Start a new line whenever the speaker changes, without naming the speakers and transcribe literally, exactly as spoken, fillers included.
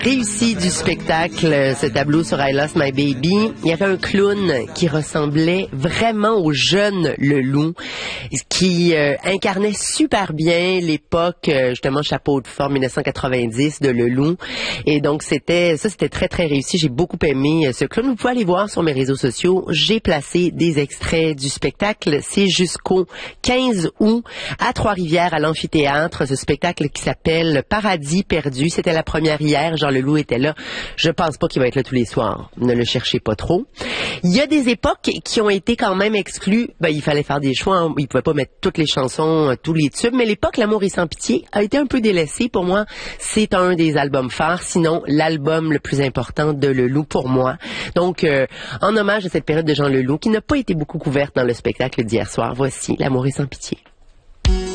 Réussi du spectacle, ce tableau sur I Lost My Baby. Il y avait un clown qui ressemblait vraiment au jeune Leloup, qui euh, incarnait super bien l'époque, euh, justement, chapeau de forme dix-neuf cent quatre-vingt-dix de Leloup. Et donc, c'était ça, c'était très, très réussi. J'ai beaucoup aimé euh, ce clown. Vous pouvez aller voir sur mes réseaux sociaux. J'ai placé des extraits du spectacle. C'est jusqu'au quinze août à Trois-Rivières, à l'amphithéâtre. Ce spectacle qui s'appelle Paradis perdu. C'était la première hier. Jean Leloup était là. Je pense pas qu'il va être là tous les soirs. Ne le cherchez pas trop. Il y a des époques qui ont été quand même exclues. Ben, il fallait faire des choix. Hein. Il pouvait pas mettre toutes les chansons, tous les tubes. Mais l'époque L'amour est sans pitié a été un peu délaissée. Pour moi, c'est un des albums phares. Sinon, l'album le plus important de Leloup pour moi. Donc, euh, en hommage à cette période de Jean Leloup qui n'a pas été beaucoup couverte dans le spectacle d'hier soir, voici L'amour est sans pitié.